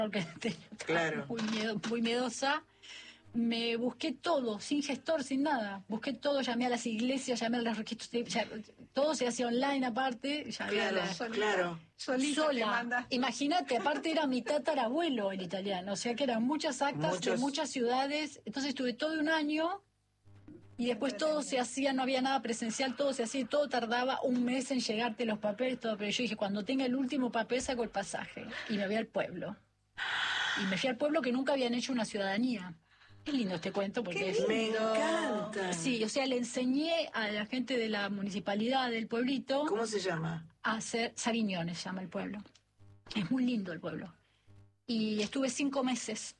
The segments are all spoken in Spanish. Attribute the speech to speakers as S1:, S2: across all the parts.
S1: porque
S2: Claro.
S1: muy miedosa. Me busqué todo, sin gestor, sin nada. Busqué todo, llamé a las iglesias, llamé a los registros, todo se hacía online aparte.
S2: Claro.
S1: Sola. Imagínate, aparte era mi tatarabuelo el italiano, o sea que eran muchas actas de muchas ciudades. Entonces estuve todo un año y después todo se hacía, no había nada presencial, todo se hacía y todo tardaba un mes en llegarte los papeles, todo. Pero yo dije, cuando tenga el último papel saco el pasaje y me voy al pueblo. Y me fui al pueblo que nunca habían hecho una ciudadanía. Es lindo este cuento porque
S2: me encanta.
S1: Sí, o sea, le enseñé a la gente de la municipalidad del pueblito.
S2: ¿Cómo se llama?
S1: A hacer Saviñones, se llama el pueblo. Es muy lindo el pueblo. Y estuve 5 meses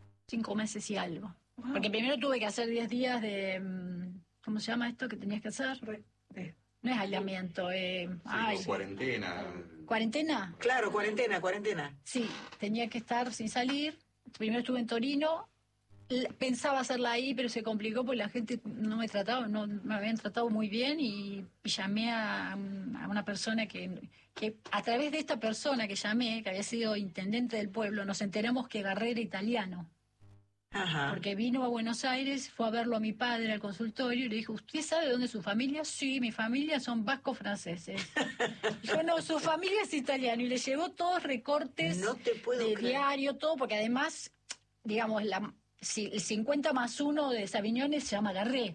S1: y algo. Wow. Porque primero tuve que hacer 10 días de... ¿Cómo se llama esto que tenías que hacer? No es aislamiento.
S3: Cuarentena.
S1: ¿Cuarentena?
S2: Claro, cuarentena.
S1: Sí, tenía que estar sin salir. Primero estuve en Torino. Pensaba hacerla ahí, pero se complicó porque la gente no me habían tratado muy bien y llamé a una persona que a través de esta persona que llamé, que había sido intendente del pueblo, nos enteramos que Garré era italiano.
S2: Ajá.
S1: Porque vino a Buenos Aires, fue a verlo a mi padre al consultorio y le dijo, ¿usted sabe de dónde es su familia? Sí, mi familia son vascos franceses. Dijo, no, su familia es italiana. Y le llevó todos recortes de diario, todo, porque además, digamos, el 50 más 1 de Saviñones se llama Garré.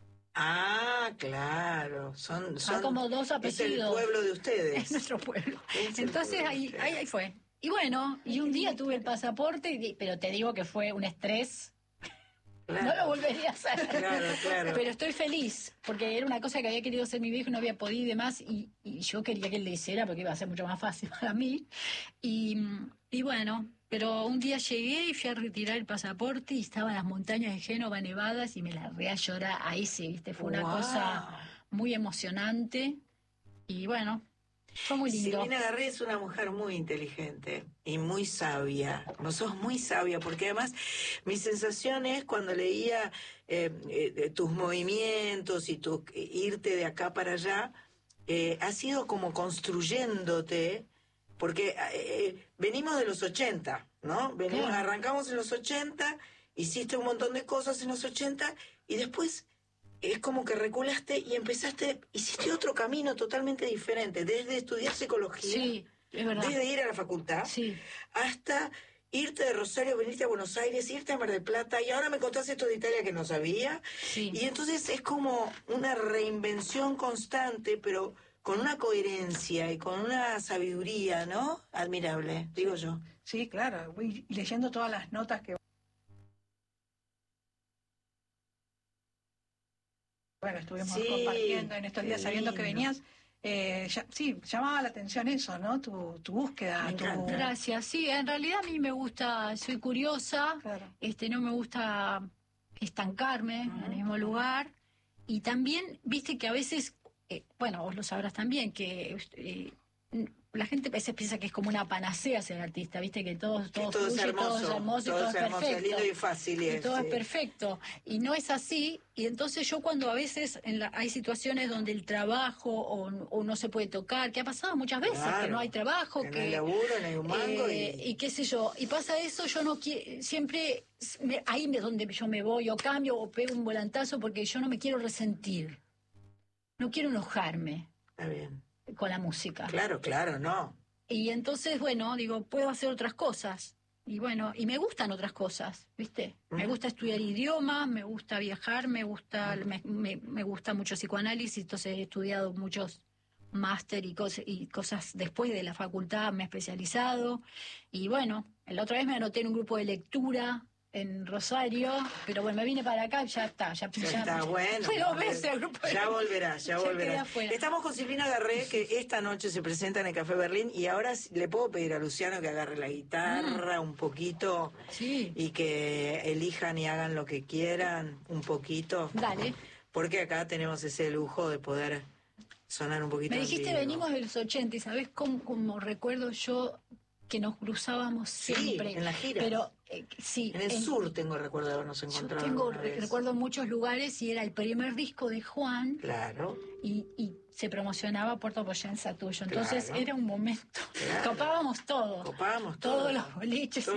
S2: Ah, claro. Son
S1: como 2 apellidos.
S2: Es el pueblo de ustedes.
S1: Es nuestro pueblo. Entonces ahí fue. Y bueno, y un día tuve el pasaporte, pero te digo que fue un estrés. Claro. No lo volvería a hacer.
S2: Claro.
S1: Pero estoy feliz, porque era una cosa que había querido hacer mi viejo y no había podido y demás, y yo quería que él le hiciera porque iba a ser mucho más fácil para mí. Y bueno, pero un día llegué y fui a retirar el pasaporte y estaban las montañas de Génova nevadas y me largué a llorar. Ahí sí, ¿viste? Fue una cosa muy emocionante y bueno, fue muy lindo.
S2: Silvina Garré es una mujer muy inteligente y muy sabia. Vos sos muy sabia, porque además mi sensación es cuando leía tus movimientos y tu irte de acá para allá, has ido como construyéndote, porque venimos de los 80, ¿no? Arrancamos en los 80, hiciste un montón de cosas en los 80 y después... Es como que reculaste y hiciste otro camino totalmente diferente, desde estudiar psicología,
S1: sí, es verdad,
S2: desde ir a la facultad,
S1: sí,
S2: hasta irte de Rosario, venirte a Buenos Aires, irte a Mar del Plata, y ahora me contás esto de Italia que no sabía,
S1: sí.
S2: Y entonces es como una reinvención constante, pero con una coherencia y con una sabiduría, ¿no? Admirable, digo yo.
S4: Sí, claro, voy leyendo todas las notas que... Bueno, estuvimos compartiendo en estos días sabiendo que venías. Llamaba la atención eso, ¿no? Tu búsqueda.
S1: Gracias. Sí, en realidad a mí me gusta, soy curiosa, claro. No me gusta estancarme en el mismo lugar. Y también, viste que a veces, vos lo sabrás también, que la gente a veces piensa que es como una panacea ser artista, viste que todo fluye,
S2: es hermoso,
S1: todo es hermoso y todo es perfecto.
S2: Es lindo y fácil.
S1: Y todo es perfecto. Y no es así. Y entonces yo cuando a veces hay situaciones donde el trabajo o no se puede tocar, que ha pasado muchas veces, claro, que no hay trabajo, que no hay
S2: laburo, no hay un mango.
S1: Y qué sé yo. Y pasa eso, yo no quiero, siempre, ahí es donde yo me voy, o cambio, o pego un volantazo, porque yo no me quiero resentir. No quiero enojarme.
S2: Está bien.
S1: Con la música.
S2: Claro, no.
S1: Y entonces, bueno, digo, puedo hacer otras cosas. Y bueno, y me gustan otras cosas, ¿viste? Me gusta estudiar idiomas, me gusta viajar, me gusta mucho psicoanálisis, entonces he estudiado muchos máster y cosas después de la facultad, me he especializado. Y bueno, la otra vez me anoté en un grupo de lectura en Rosario, pero bueno, me vine para acá y ya está. Ya
S2: bueno.
S1: Fue 2 veces el grupo de...
S2: Ya volverá. Estamos con Silvina Garré, que esta noche se presenta en el Café Berlín, y ahora le puedo pedir a Luciano que agarre la guitarra un poquito,
S1: sí,
S2: y que elijan y hagan lo que quieran un poquito.
S1: Dale.
S2: Porque acá tenemos ese lujo de poder sonar un poquito.
S1: Me dijiste, venimos de los 80, y ¿sabés cómo recuerdo yo que nos cruzábamos siempre?
S2: Sí, en la gira.
S1: Pero sí.
S2: En el sur tengo recuerdo de habernos encontrado.
S1: Recuerdo muchos lugares y era el primer disco de Juan.
S2: Claro.
S1: Y se promocionaba Puerto Poyenza tuyo. Entonces
S2: claro,
S1: era un momento.
S2: Claro.
S1: Copábamos todo.
S2: Copábamos
S1: todo. Todos los boliches.